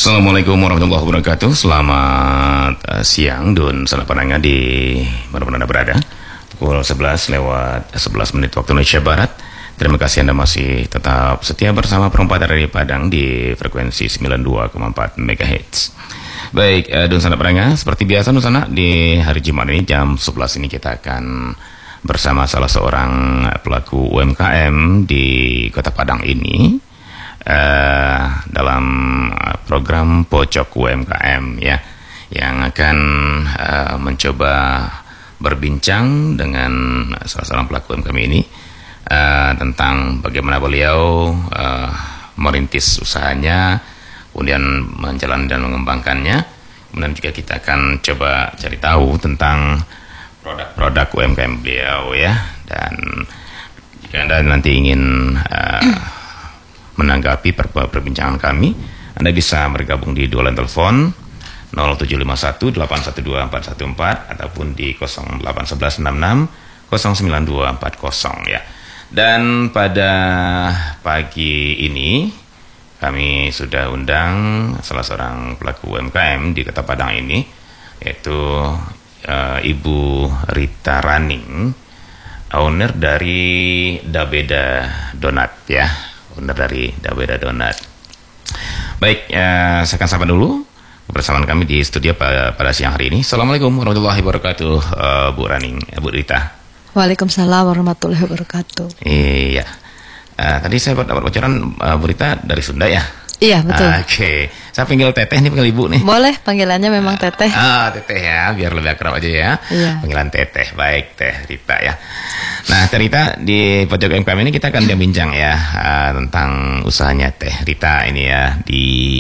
Assalamualaikum warahmatullahi wabarakatuh. Selamat siang dan selamat pendengar di mana-mana Anda berada. Pukul 11 lewat 11 menit waktu Indonesia Barat. Terima kasih Anda masih tetap setia bersama Perempatan dari Padang di frekuensi 92,4 MHz. Baik, Dunsana pendengar, seperti biasa Dunsana di hari Jumat ini jam 11 ini kita akan bersama salah seorang pelaku UMKM di Kota Padang ini dalam program Pojok UMKM ya, yang akan mencoba berbincang dengan salah seorang pelaku UMKM ini tentang bagaimana beliau merintis usahanya, kemudian menjalankan dan mengembangkannya. Kemudian juga kita akan coba cari tahu tentang produk-produk UMKM beliau ya. Dan jika Anda nanti ingin menanggapi perbincangan kami, Anda bisa bergabung di dua line telepon 0751 812 414 ataupun di 0811 66 09240 ya. Dan pada pagi ini kami sudah undang salah seorang pelaku UMKM di Kota Padang ini, yaitu Ibu Rita Raning, owner dari Dabeda Donat ya, owner dari Dabeda Donat. Baik, saya akan sapa dulu kebersamaan kami di studio pada siang hari ini. Assalamualaikum warahmatullahi wabarakatuh, Bu Raning, Bu Rita. Waalaikumsalam warahmatullahi wabarakatuh. Iya, tadi saya dapat bocoran Bu Rita dari Sunda ya? Iya, betul. Oke. Saya panggil Teteh nih, panggil Ibu nih. Boleh, panggilannya memang Teteh. Teteh ya, biar lebih akrab aja ya. Iya. Panggilan Teteh, baik Teh Rita ya. Nah, Teh Rita, di Pojok UMKM ini kita akan bincang ya tentang usahanya Teh Rita ini ya di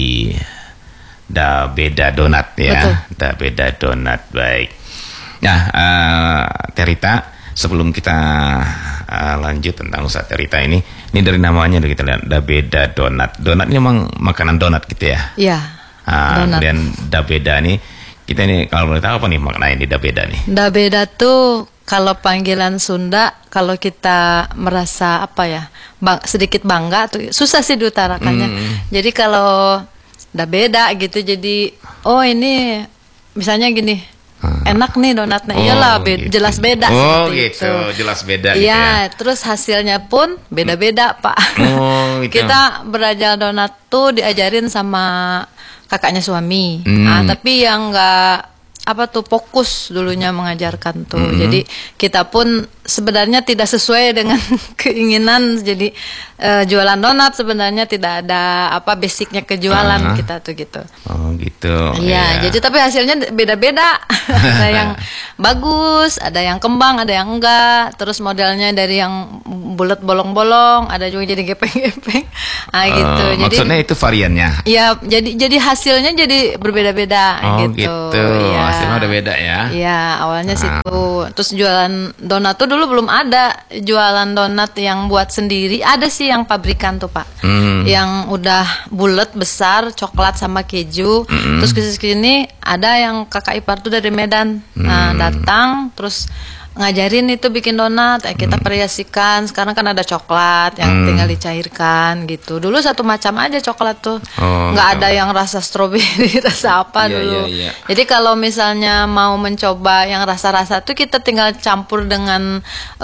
Dabeda Donat ya. Betul. Dabeda Donat, baik. Nah, Teh Rita, sebelum kita lanjut tentang usaha Teh Rita ini dari namanya kita lihat Dabeda Donat. Donat ini memang makanan donat gitu ya? Iya. Donat. Kemudian Dabeda nih, kita ini kalau boleh tahu apa nih maknanya di Dabeda nih? Dabeda tuh kalau panggilan Sunda, kalau kita merasa apa ya, sedikit bangga tuh susah sih diutarakannya. Jadi kalau Dabeda gitu, jadi oh ini misalnya gini. Enak nih donatnya, iyalah gitu. Jelas beda. Oh gitu, jelas beda gitu ya. Terus hasilnya pun beda-beda Pak. Oh gitu. Kita belajar donat tuh diajarin sama kakaknya suami. Tapi yang nggak fokus dulunya mengajarkan tuh. Jadi kita pun sebenarnya tidak sesuai dengan keinginan. Jadi jualan donat sebenarnya tidak ada basicnya kejualan kita tuh gitu. Oh gitu. Iya, jadi tapi hasilnya beda-beda. Ada yang bagus, ada yang kembang, ada yang enggak. Terus modelnya dari yang bulat bolong-bolong, ada juga jadi gepeng-gepeng. Gitu. Maksudnya itu variannya. Iya, jadi hasilnya jadi berbeda-beda gitu. Iya. Hasilnya udah beda ya. Iya, awalnya situ. Terus jualan donat tuh dulu belum ada. Jualan donat yang buat sendiri, ada sih yang pabrikan tuh Pak. Yang udah bulat besar, coklat sama keju. Terus kesini ada yang kakak ipar tuh dari Medan. Nah, datang terus ngajarin itu bikin donat, kita variasikan. Sekarang kan ada coklat yang tinggal dicairkan gitu. Dulu satu macam aja coklat tuh, nggak ada yang rasa stroberi, rasa apa dulu. Jadi kalau misalnya mau mencoba yang rasa-rasa tuh kita tinggal campur dengan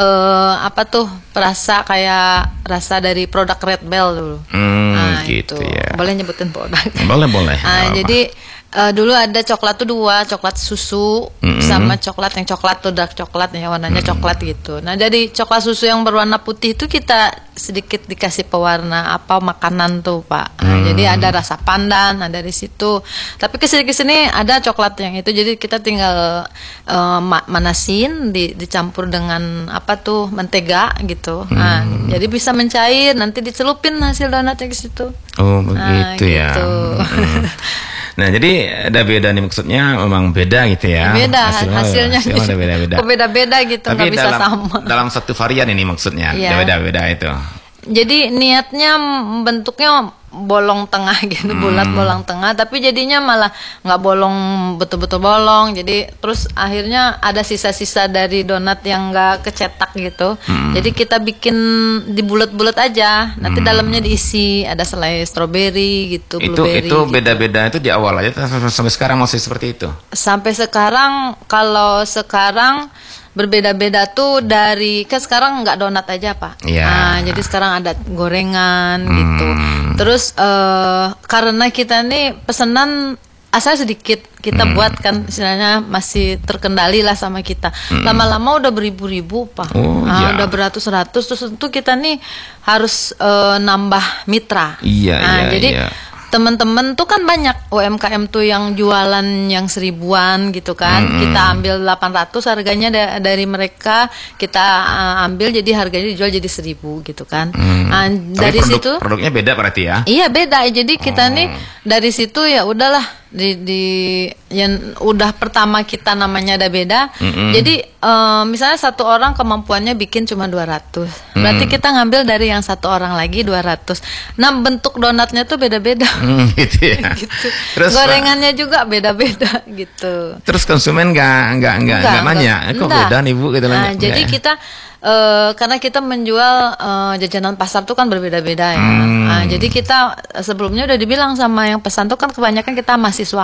rasa kayak rasa dari produk Red Bell dulu. Gitu ya. Boleh nyebutin produk? Boleh. Jadi dulu ada coklat tuh dua, coklat susu sama coklat yang coklat tuh dark coklat ya, warnanya coklat gitu. Nah dari coklat susu yang berwarna putih itu kita sedikit dikasih pewarna makanan tuh Pak. Jadi ada rasa pandan, ada dari situ. Tapi kesini ada coklat yang itu, jadi kita tinggal manasin, dicampur dengan mentega gitu. Jadi bisa mencair, nanti dicelupin hasil donatnya ke situ. Oh begitu ya. Nah, jadi ada beda nih, maksudnya memang beda gitu ya. Beda hasilnya ada beda-beda. Beda-beda gitu, nggak bisa sama. Dalam satu varian ini maksudnya, beda-beda itu. jadi niatnya bentuknya bolong tengah gitu, bulat bolong tengah, tapi jadinya malah nggak bolong, betul-betul bolong. Jadi terus akhirnya ada sisa-sisa dari donat yang nggak kecetak gitu. Jadi kita bikin di bulat-bulat aja, nanti dalamnya diisi ada selai stroberi gitu, blueberry. Itu gitu. beda-beda itu di awal aja sampai sekarang masih seperti itu. Sampai sekarang, kalau sekarang berbeda-beda tuh dari, kan sekarang nggak donat aja Pak. Iya. Nah, jadi sekarang ada gorengan gitu. Terus karena kita nih pesanan asal sedikit, kita buat kan istilahnya masih terkendali lah sama kita. Lama-lama udah beribu-ribu Pak. Iya. Udah beratus-ratus. Terus tentu kita nih harus nambah mitra. Iya. Jadi teman-teman tuh kan banyak UMKM tuh yang jualan yang 1000-an gitu kan. Kita ambil 800 harganya dari mereka, kita ambil jadi harganya dijual jadi 1000 gitu kan. Dari situ produknya beda berarti ya. Iya beda. Jadi kita nih dari situ ya udahlah, di yang udah pertama kita namanya ada beda. Jadi misalnya satu orang kemampuannya bikin cuma 200. Berarti kita ngambil dari yang satu orang lagi 200. Nah, bentuk donatnya tuh beda-beda. Gitu ya. Gitu. Terus gorengannya juga beda-beda gitu. Terus konsumen nggak nanya, kok beda nih Bu gitu. Nah, jadi kita karena kita menjual jajanan pasar tuh kan berbeda-beda ya. Nah, jadi kita sebelumnya udah dibilang sama yang pesan tuh kan kebanyakan kita mahasiswa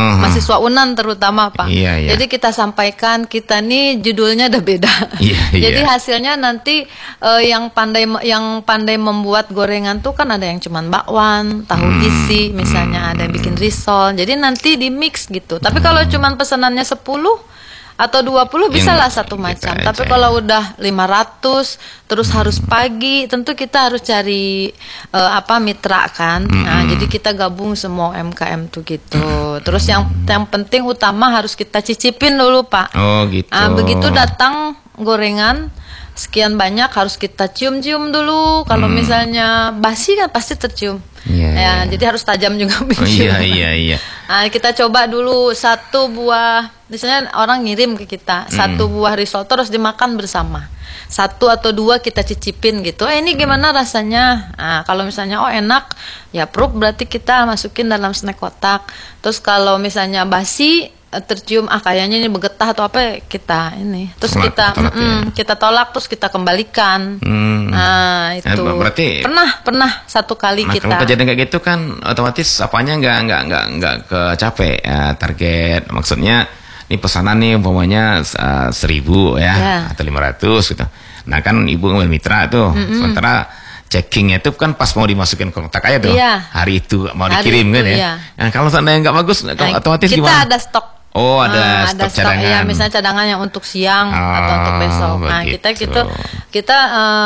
UNAN terutama Pak. Iya. Jadi kita sampaikan kita nih judulnya udah beda. Jadi hasilnya nanti yang pandai membuat gorengan tuh kan ada yang cuman bakwan, tahu isi, misalnya ada yang bikin risol. Jadi nanti di mix gitu. Tapi kalau cuman pesanannya 10 atau 20 bisa lah satu macam. Tapi kalau udah 500 terus harus pagi, tentu kita harus cari mitra kan. Nah, jadi kita gabung semua UMKM tuh gitu. Terus yang penting utama harus kita cicipin dulu Pak. Oh gitu. Begitu datang gorengan sekian banyak harus kita cium-cium dulu. Kalau misalnya basi kan pasti tercium. Jadi harus tajam juga bikin. Iya. Nah, kita coba dulu satu buah, misalnya orang ngirim ke kita satu buah risotto terus dimakan bersama. 1 atau 2 kita cicipin gitu. Ini gimana rasanya? Nah, kalau misalnya enak, ya proof berarti kita masukin dalam snack kotak. Terus kalau misalnya basi tercium kayaknya ini bergetah atau apa, kita ini terus kita tolak terus kita kembalikan. Nah itu berarti pernah satu kali kita. Kalau kejadian kayak gitu kan otomatis apanya nggak kecapek ya, target. Maksudnya ini pesanan nih umpamanya 1000 ya atau 500 gitu. Nah kan ibu ngambil mitra tuh, sementara checkingnya itu kan pas mau dimasukin ke kotak aja tuh, hari itu mau dikirim kan ya. Nah kalau seandainya nggak bagus, otomatis kita gimana? Kita ada stok. Oh ada stok cadangan. Ya, misalnya cadangan yang untuk siang atau untuk besok. Nah kita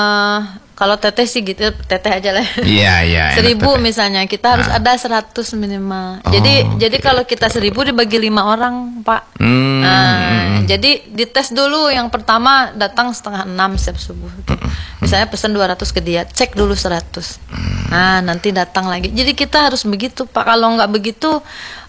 kalau teteh sih gitu, teteh aja lah. Iya. 1000 misalnya kita harus ada 100 minimal. Jadi kalau kita 1000 dibagi 5 orang Pak. Jadi dites dulu, yang pertama datang 5:30 setiap subuh. Misalnya pesan 200 ke dia, cek dulu 100. Nah nanti datang lagi. Jadi kita harus begitu Pak. Kalau nggak begitu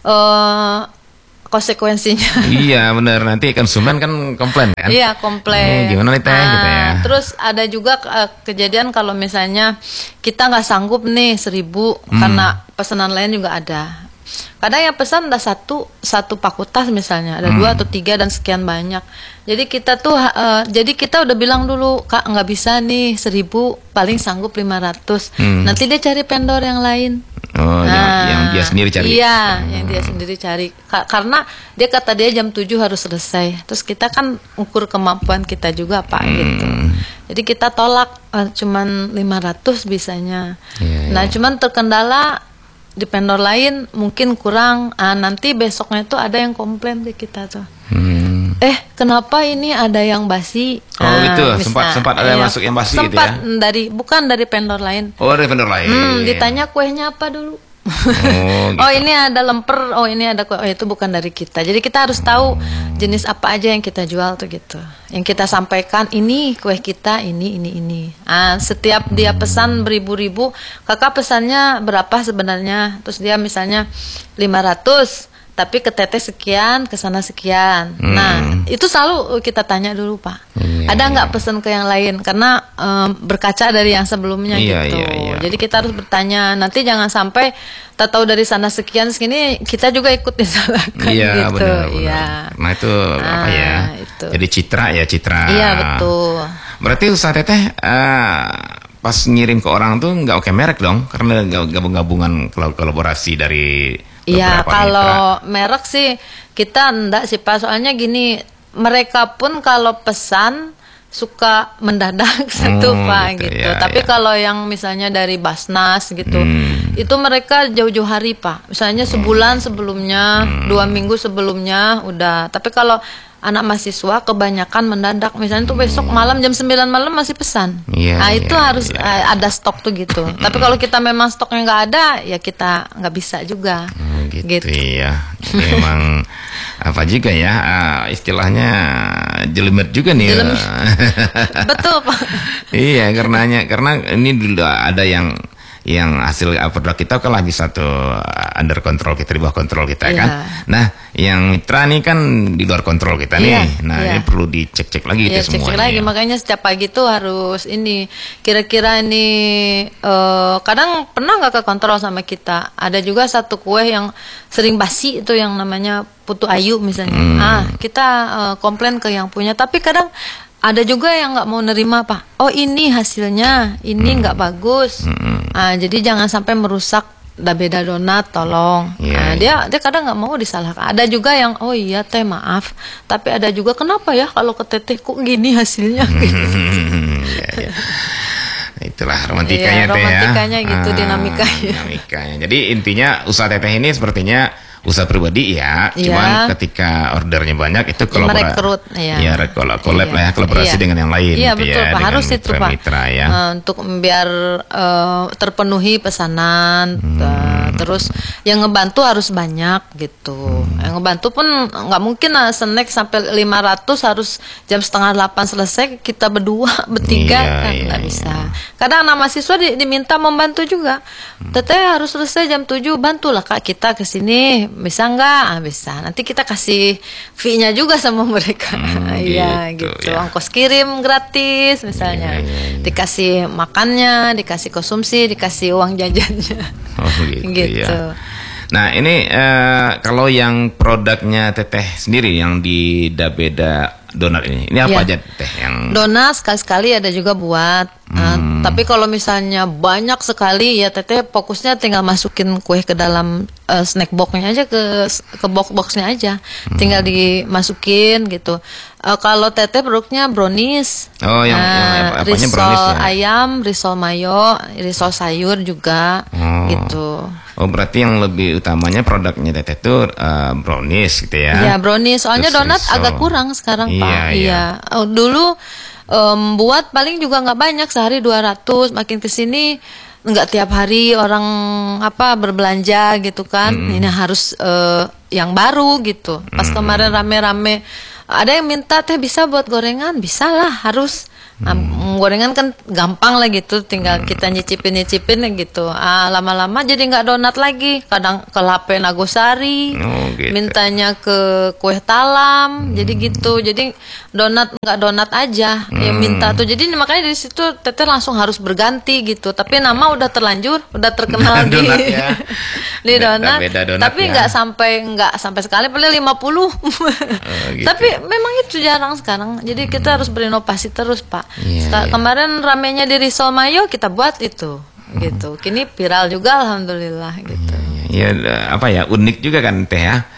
konsekuensinya. Iya benar, nanti konsumen kan komplain kan. Iya komplain. Gimana nih teh gitu ya. Terus ada juga kejadian kalau misalnya kita nggak sanggup nih 1000 karena pesanan lain juga ada. Kadang yang pesan udah satu paku tas misalnya, ada 2 atau 3 dan sekian banyak. Jadi kita tuh jadi kita udah bilang dulu, Kak nggak bisa nih 1000, paling sanggup 500. Nanti dia cari vendor yang lain. Yang dia sendiri cari. Iya, yang dia sendiri cari. Karena dia kata dia jam 7 harus selesai. Terus kita kan ukur kemampuan kita juga Pak gitu. Jadi kita tolak cuman 500 bisanya. Nah cuman terkendala di vendor lain mungkin kurang. Nanti besoknya tuh ada yang komplain ke kita tuh. Kenapa ini ada yang basi? Gitu. Sempat ada yang masuk yang basi gitu ya. Bukan dari vendor lain. Oh, dari vendor lain. Ditanya kuenya apa dulu. Gitu. Ini ada lemper, ini ada kue. Itu bukan dari kita. Jadi kita harus tahu jenis apa aja yang kita jual tuh gitu. Yang kita sampaikan ini kue kita ini. Setiap dia pesan beribu-ribu, kakak pesannya berapa sebenarnya? Terus dia misalnya 500. tapi ke teteh sekian, ke sana sekian. Nah, itu selalu kita tanya dulu, Pak. Ada nggak pesan ke yang lain? Karena berkaca dari yang sebelumnya gitu. Jadi kita harus bertanya. Nanti jangan sampai tak tahu dari sana sekian segini kita juga ikut disalahkan gitu. Benar. Nah itu apa ya? Itu. Jadi citra. Iya betul. Berarti usaha teteh pas ngirim ke orang tuh nggak oke merek dong, karena gabung-gabungan kolaborasi dari iya, beberapa kalau merek sih kita enggak sih Pak, soalnya gini, mereka pun kalau pesan suka mendadak satu Pak gitu. Tapi kalau yang misalnya dari Basnas gitu, itu mereka jauh-jauh hari Pak. Misalnya sebulan sebelumnya, 2 minggu sebelumnya udah. Tapi kalau anak mahasiswa kebanyakan mendadak, misalnya tuh besok malam jam 9 malam masih pesan. Nah itu harus ada stok tuh gitu. Tapi kalau kita memang stoknya nggak ada, ya kita nggak bisa juga. Gitu. Ya. Memang apa juga ya istilahnya jelimet juga nih. Betul Pak. Iya, karena ini dulu ada yang hasil produk kita kan lagi satu under kontrol kita, di bawah kontrol kita kan. Nah, yang mitra nih kan di luar kontrol kita nih. Ini perlu dicek-cek lagi gitu semuanya. Cek lagi, makanya setiap pagi tuh harus ini kira-kira ini kadang pernah nggak ke kontrol sama kita. Ada juga satu kue yang sering basi itu yang namanya Putu Ayu misalnya. Kita komplain ke yang punya, tapi kadang ada juga yang nggak mau nerima Pak. Oh ini hasilnya, ini nggak bagus. Jadi jangan sampai merusak Dabeda Donat, tolong. Dia kadang nggak mau disalahkan. Ada juga yang oh iya teh maaf, tapi ada juga kenapa ya kalau ke teteh kok gini hasilnya. Itulah romantikanya teh ya. Romantikanya gitu, dinamikanya. Jadi intinya usaha teteh ini sepertinya usaha pribadi ya, cuman ketika ordernya banyak itu merekrut kolaborasi dengan yang lain. Iya betul Pak, harus itu Pak. Mitra, ya. Untuk biar terpenuhi pesanan, terus yang ngebantu harus banyak gitu. Yang ngebantu pun nggak mungkin lah snack sampai 500 harus jam 7:30 selesai kita berdua bertiga kan nggak bisa. Kadang anak mahasiswa diminta membantu juga. Teteh harus selesai jam 7, bantulah Kak kita ke sini. Bisa nggak? Bisa. Nanti kita kasih fee-nya juga sama mereka. Iya gitu. Ongkos kirim gratis misalnya. Dikasih makannya, dikasih konsumsi, dikasih uang jajannya. Gitu. Ya. Nah ini kalau yang produknya teteh sendiri yang di Dabeda Donat ini apa aja teh yang donat sekali-sekali ada juga buat. Tapi kalau misalnya banyak sekali ya teteh fokusnya tinggal masukin kue ke dalam snack boxnya aja, ke box-boxnya aja, tinggal dimasukin gitu. Kalau teteh produknya brownies, risol brownies, ayam, risol mayo, risol sayur juga gitu. Oh berarti yang lebih utamanya produknya teteh itu brownies gitu ya? Iya brownies, soalnya donat agak kurang sekarang Pak. Iya. Dulu buat paling juga nggak banyak, sehari 200, makin kesini nggak tiap hari orang berbelanja gitu kan. Ini harus yang baru gitu. Pas kemarin rame-rame ada yang minta teh bisa buat gorengan, bisa lah harus. Gorengan kan gampang lah gitu, tinggal kita nyicipin gitu. Lama-lama jadi nggak donat lagi, kadang ke Lape Nagosari, gitu. Mintanya ke kue talam, jadi gitu. Jadi nggak donat aja yang minta tuh. Jadi makanya dari situ teteh langsung harus berganti gitu. Tapi nama udah terlanjur, udah terkenal di donat. Tapi nggak sampai sekali, paling 50. Gitu. Tapi memang itu jarang sekarang. Jadi kita harus berinovasi terus Pak. Kemarin ramenya di risol mayo kita buat itu gitu. Kini viral juga alhamdulillah gitu. Unik juga kan teh ya.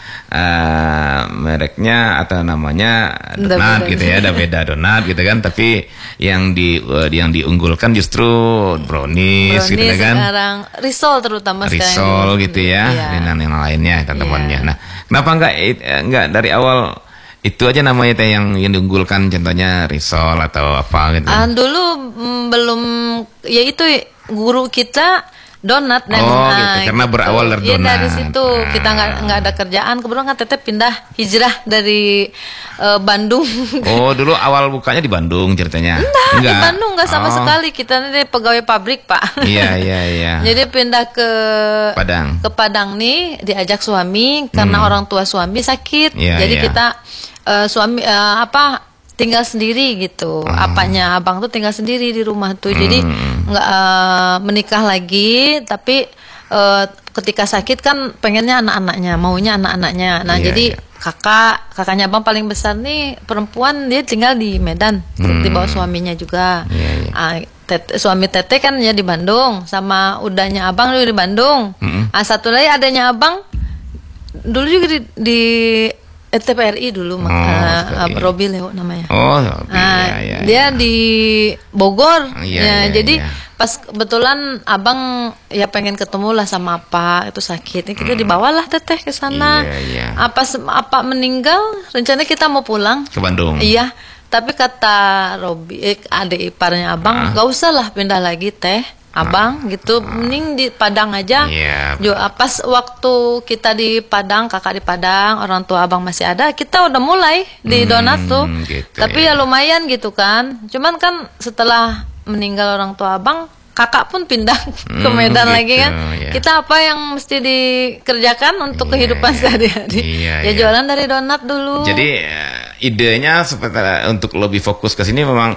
Mereknya atau namanya donat gitu ya, Dabeda Donat gitu kan, tapi yang diunggulkan justru brownies gitu kan. Sekarang risol terutama risol gitu ya, dengan yang lainnya teman-temannya. Nah, kenapa enggak dari awal itu aja namanya teh yang diunggulkan, contohnya risol atau apa gitu? Dulu belum, ya itu guru kita donat. Gitu. Karena berawal dari Iya, donat. dari situ kita nggak ada kerjaan, kebetulan kan Teteh pindah hijrah dari Bandung. Oh, dulu awal bukanya di Bandung ceritanya? Enggak, di Bandung nggak sama sekali. Kita ini pegawai pabrik, Pak. Iya. Jadi pindah ke Padang nih, diajak suami karena orang tua suami sakit. Jadi kita suami tinggal sendiri gitu. Apanya abang tuh tinggal sendiri di rumah tuh. Jadi nggak menikah lagi, tapi ketika sakit kan pengennya anak-anaknya, maunya anak-anaknya. Nah, jadi kakaknya abang paling besar nih perempuan, dia tinggal di Medan, di bawah suaminya juga. Suami Teteh kan ya di Bandung, sama udahnya abang dulu di Bandung. Satu lagi adanya abang dulu juga di TPRI dulu, Robi Leo namanya. Dia di Bogor. Jadi pas kebetulan abang ya pengen ketemu lah sama apa itu sakit, kita dibawalah Teteh ke sana. Apa meninggal, rencananya kita mau pulang ke Bandung. Iya, tapi kata Robi, adik iparnya abang, gak usah lah pindah lagi Teh. Abang gitu, mending di Padang aja. Pas waktu kita di Padang, kakak di Padang, orang tua abang masih ada, kita udah mulai di donat tuh. Tapi ya lumayan gitu kan. Cuman kan setelah meninggal orang tua abang, kakak pun pindah ke Medan lagi kan. Kita apa yang mesti dikerjakan untuk kehidupan sehari-hari? Jualan dari donat dulu. Jadi idenya untuk lebih fokus ke sini memang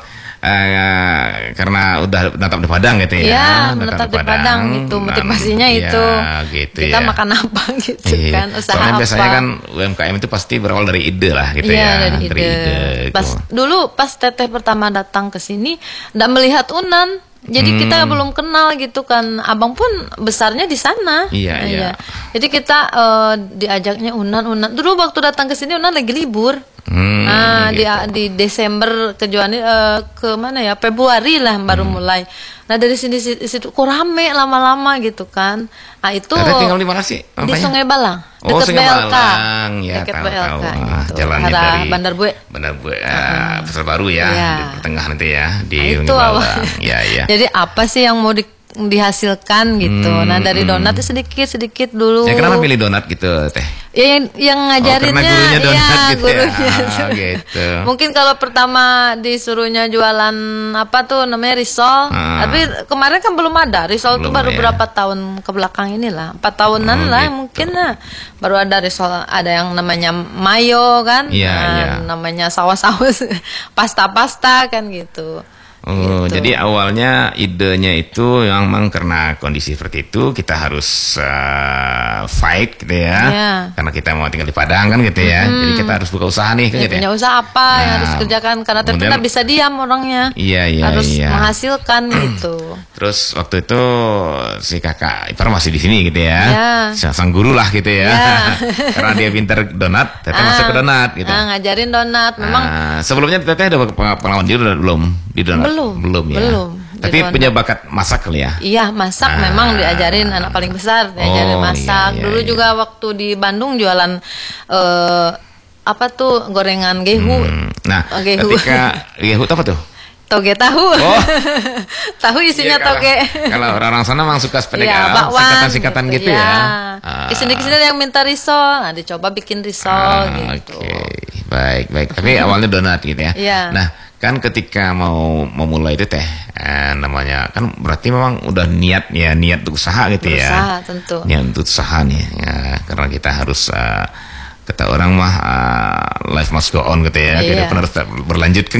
karena udah menetap di Padang gitu ya. Iya, menetap di Padang gitu, motivasinya itu. Gitu kita makan apa gitu kan, usaha soalnya apa. Biasanya kan UMKM itu pasti berawal dari ide lah gitu dari ide. Dulu pas Teteh pertama datang ke sini, nggak melihat Unan. Jadi kita belum kenal gitu kan. Abang pun besarnya di sana. Jadi kita diajaknya Unan. Dulu waktu datang ke sini Unan lagi libur. Di Desember kejualan ke mana ya? Februari lah baru mulai. Nah dari situ kok rame lama-lama gitu kan. Nah itu tinggal di mana sih? Di Sungai Balang. Dekat BLK. Dekat BLK gitu. Jalannya dari Bandar Bue. Pasar Baru ya, di pertengahan nanti ya di itu awal. Jadi apa sih yang mau dihasilkan gitu. Nah dari donat sedikit dulu. Kenapa pilih donat gitu Teh? Yang ngajarinnya karena gurunya donat gitu gurunya. Gitu. Mungkin kalau pertama disuruhnya jualan apa tuh namanya risol, tapi kemarin kan belum ada risol tuh baru berapa tahun ke belakang inilah, 4 tahunan lah mungkin lah baru ada risol, ada yang namanya mayo kan, namanya saus-saus, pasta-pasta kan gitu. Jadi awalnya idenya itu memang karena kondisi seperti itu kita harus fight gitu ya, karena kita mau tinggal di Padang kan gitu ya, jadi kita harus buka usaha nih kan gitu punya usaha apa yang harus kerjakan karena Teteh nggak bisa diam orangnya, harus menghasilkan gitu. Terus waktu itu si kakak ipar masih di sini gitu ya, sang guru lah gitu ya, karena dia pintar donat, Teteh masuk ke donat gitu. Ngajarin donat, memang. Sebelumnya Teteh ada pengalaman juga belum di donat? Belum ya. Tapi punya bakat masak kali ya? Iya, masak memang diajarin anak paling besar, diajarin masak. Dulu juga waktu di Bandung jualan apa tuh gorengan gehu. Ketika gehu apa tuh? Toge tahu. Tahu isinya toge. Kalau orang-orang sana memang suka singkatan-singkatan gitu ya. Kesini-kesini yang minta risol, nah dicoba bikin risol gitu. Baik. Tapi awalnya donat gitu ya. Nah, kan ketika mau memulai itu Teh, namanya kan berarti memang udah niat untuk usaha gitu ya. Usaha tentu. Niat untuk usaha nih, karena kita harus kata orang mah life must go on gitu ya. Kehidupan harus berlanjut kan